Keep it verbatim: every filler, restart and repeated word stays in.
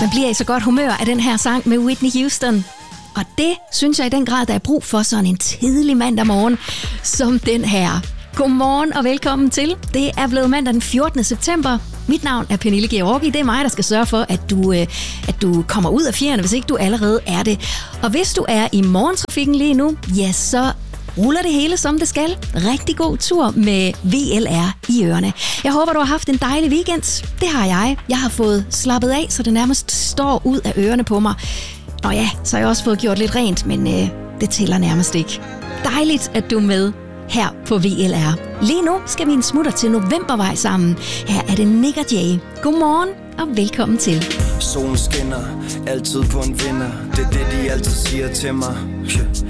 Man bliver i så godt humør af den her sang med Whitney Houston. Og det synes jeg i den grad, der er brug for sådan en tidlig mandag morgen som den her. Godmorgen og velkommen til. Det er blevet mandag den fjortende september. Mit navn er Pernille Georgi. Det er mig, der skal sørge for, at du, øh, at du kommer ud af fjerne, hvis ikke du allerede er det. Og hvis du er i morgentrafikken lige nu, ja, så ruller det hele som det skal. Rigtig god tur med V L R i ørerne. Jeg håber, du har haft en dejlig weekend. Det har jeg. Jeg har fået slappet af, så det nærmest står ud af ørerne på mig. Og ja, så har jeg også fået gjort lidt rent, men øh, det tæller nærmest ikke. Dejligt, at du er med her på V L R. Lige nu skal vi en smutter til Novembervej sammen. Her er det Nick og Jay. Godmorgen og velkommen til. Solen skinner, altid på en vinder. Det er det, de altid siger til mig.